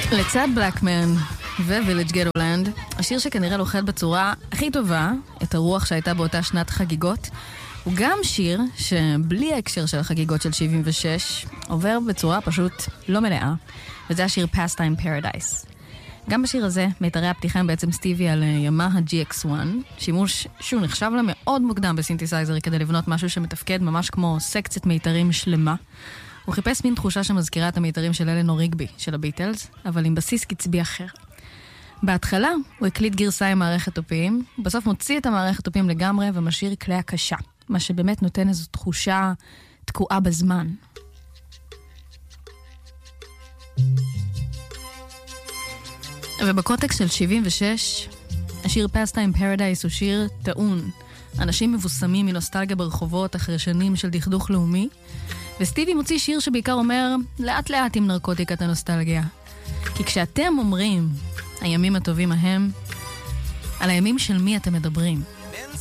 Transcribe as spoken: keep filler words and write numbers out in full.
לצד בלקמן ווילג' גטולנד, השיר שכנראה לוחד בצורה הכי טובה את הרוח שהייתה באותה שנת חגיגות, הוא גם שיר שבלי ההקשר של החגיגות של שבעים ושש עובר בצורה פשוט לא מלאה, וזה השיר Pastime Paradise. גם בשיר הזה מיתרי הפתיחה הם בעצם סטיבי על ימאהה ג'י אקס אחת, שימוש שהוא נחשב לה מאוד מוקדם בסינתסייזר כדי לבנות משהו שמתפקד ממש כמו סקציית מיתרים שלמה. הוא חיפש מין תחושה שמזכירה את המיתרים של אלנור ריגבי של הביטלס, אבל עם בסיס קצבי אחר. בהתחלה הוא הקליט גרסה עם מערכת תופים, בסוף מוציא את המערכת תופים לגמרי ומשאיר כלי הקשה, מה שבאמת נותן איזו תחושה תקועה בזמן. ובקונטקסט של שבעים ושש, השיר Pastime Paradise הוא שיר טעון. אנשים מבוסמים מנוסטלגיה ברחובות אחרי שנים של דכדוך לאומי, וסטיבי מוציא שיר שבעיקר אומר לאט לאט עם נרקוטיקת הנוסטלגיה. כי כשאתם אומרים הימים הטובים ההם, על הימים של מי אתם מדברים?